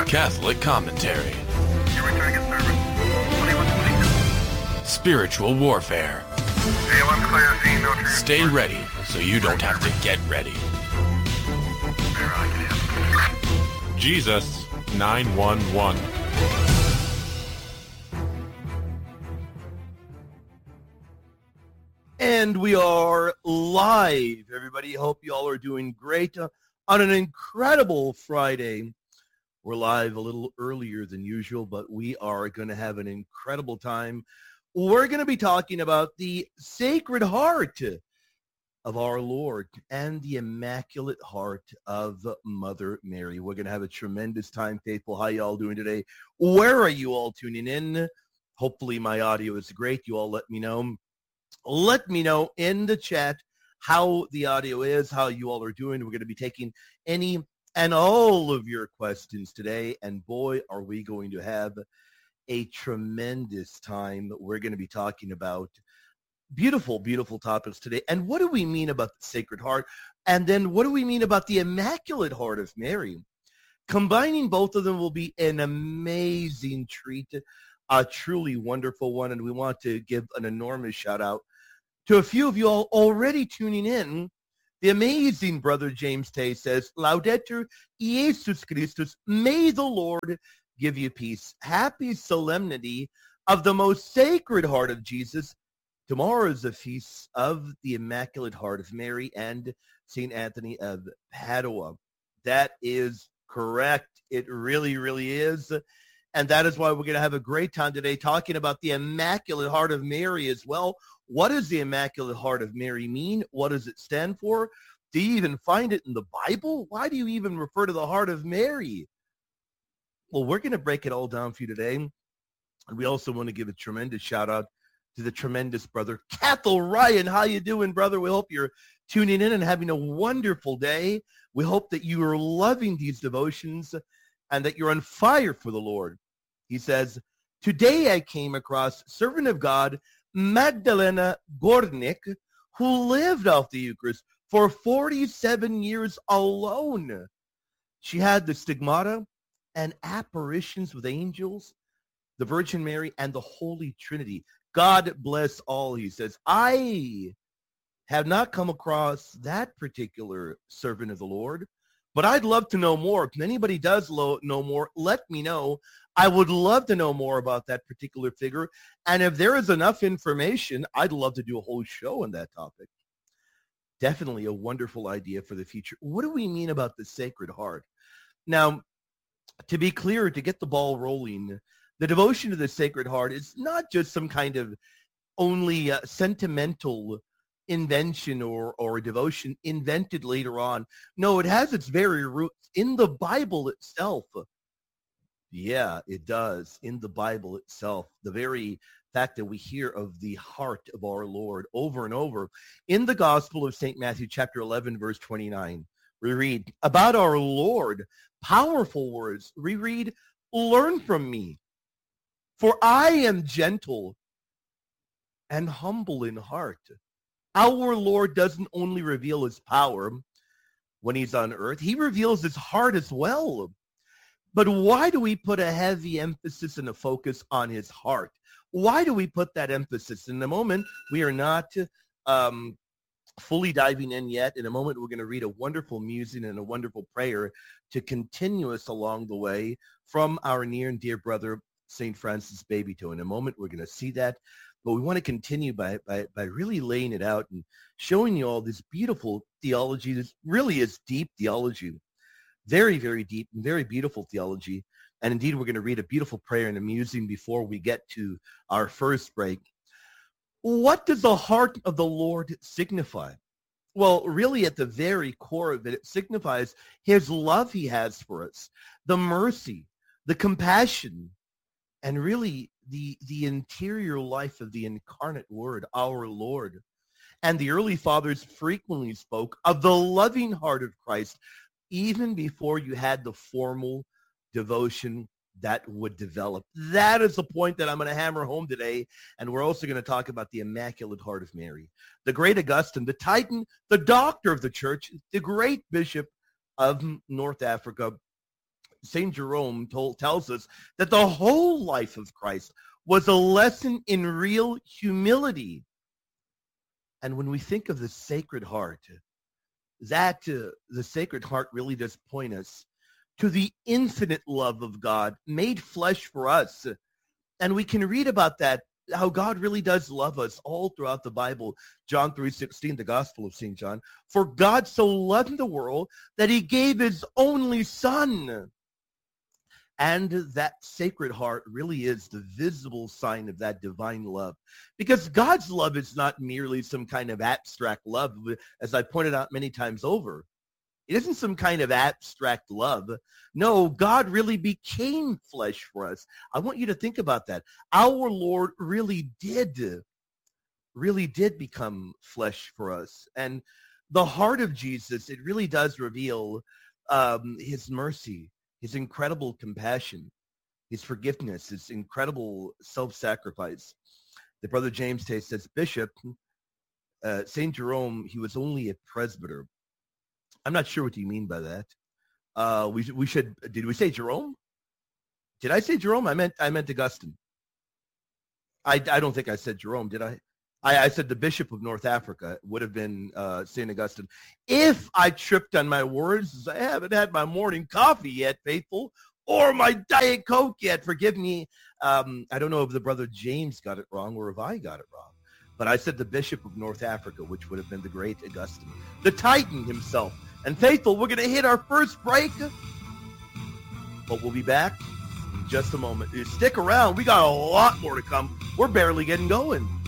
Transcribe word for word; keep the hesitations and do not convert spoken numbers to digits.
Catholic commentary. Spiritual warfare. Stay ready so you don't have to get ready. Jesus nine one one. And we are live, everybody. Hope you all are doing great uh, on an incredible Friday. We're live a little earlier than usual, but we are going to have an incredible time. We're going to be talking about the Sacred Heart of our Lord and the Immaculate Heart of Mother Mary. We're going to have a tremendous time, faithful. How you all doing today? Where are you all tuning in? Hopefully my audio is great. You all let me know. Let me know in the chat how the audio is, how you all are doing. We're going to be taking any and all of your questions today. And boy, are we going to have a tremendous time. We're going to be talking about beautiful, beautiful topics today. And what do we mean about the Sacred Heart? And then what do we mean about the Immaculate Heart of Mary? Combining both of them will be an amazing treat, a truly wonderful one. And we want to give an enormous shout out to a few of you all already tuning in. The amazing Brother James Tay says, Laudetur Jesus Christus, may the Lord give you peace. Happy solemnity of the most Sacred Heart of Jesus. Tomorrow is the feast of the Immaculate Heart of Mary and Saint Anthony of Padua. That is correct. It really, really is. And that is why we're going to have a great time today talking about the Immaculate Heart of Mary as well. What does the Immaculate Heart of Mary mean? What does it stand for? Do you even find it in the Bible? Why do you even refer to the Heart of Mary? Well, we're going to break it all down for you today. And we also want to give a tremendous shout out to the tremendous brother, Cathal Ryan. How you doing, brother? We hope you're tuning in and having a wonderful day. We hope that you are loving these devotions and that you're on fire for the Lord. He says, today I came across servant of God, Magdalena Gornik, who lived off the Eucharist for forty-seven years alone. She had the stigmata and apparitions with angels, the Virgin Mary, and the Holy Trinity. God bless all, he says. I have not come across that particular servant of the Lord, but I'd love to know more. If anybody does lo- know more, let me know. I would love to know more about that particular figure. And if there is enough information, I'd love to do a whole show on that topic. Definitely a wonderful idea for the future. What do we mean about the Sacred Heart? Now, to be clear, to get the ball rolling, the devotion to the Sacred Heart is not just some kind of only uh, sentimental invention or, or devotion invented later on. No, it has its very roots in the Bible itself. Yeah, it does. In the Bible itself. The very fact that we hear of the heart of our Lord over and over. In the Gospel of Saint Matthew, chapter eleven, verse twenty-nine, we read about our Lord, powerful words. We read, learn from me, for I am gentle and humble in heart. Our Lord doesn't only reveal his power when he's on earth, he reveals his heart as well. But why do we put a heavy emphasis and a focus on his heart? Why do we put that emphasis? In a moment, we are not um, fully diving in yet. In a moment, we're going to read a wonderful musing and a wonderful prayer to continue us along the way from our near and dear brother, Saint Francis Babytone. In a moment, we're going to see that. But we want to continue by, by, by really laying it out and showing you all this beautiful theology. This really is deep theology. Very, very deep and very beautiful theology. And indeed, we're going to read a beautiful prayer and a musing before we get to our first break. What does the heart of the Lord signify? Well, really at the very core of it, it signifies his love he has for us, the mercy, the compassion, and really the, the interior life of the incarnate Word, our Lord. And the early fathers frequently spoke of the loving heart of Christ, even before you had the formal devotion that would develop. That is the point that I'm going to hammer home today. And we're also going to talk about the Immaculate Heart of Mary. The great Augustine, the Titan, the doctor of the church, the great bishop of North Africa, Saint Jerome told, tells us that the whole life of Christ was a lesson in real humility. And when we think of the Sacred Heart, that uh, the Sacred Heart really does point us to the infinite love of God made flesh for us. And we can read about that, how God really does love us all throughout the Bible. John three sixteen, the Gospel of Saint John. For God so loved the world that he gave his only Son. And that Sacred Heart really is the visible sign of that divine love. Because God's love is not merely some kind of abstract love, as I pointed out many times over. It isn't some kind of abstract love. No, God really became flesh for us. I want you to think about that. Our Lord really did, really did become flesh for us. And the heart of Jesus, it really does reveal um, his mercy, his incredible compassion, his forgiveness, his incredible self-sacrifice. The Brother James Tay says, Bishop, uh, Saint Jerome, he was only a presbyter. I'm not sure what you mean by that. Uh, we we should. Did we say Jerome? Did I say Jerome? I meant I meant Augustine. I, I don't think I said Jerome. Did I? I, I said the Bishop of North Africa would have been uh, Saint Augustine. If I tripped on my words, I haven't had my morning coffee yet, faithful, or my Diet Coke yet. Forgive me. Um, I don't know if the Brother James got it wrong or if I got it wrong. But I said the Bishop of North Africa, which would have been the great Augustine, the Titan himself. And faithful, we're going to hit our first break, but we'll be back in just a moment. Stick around. We got a lot more to come. We're barely getting going.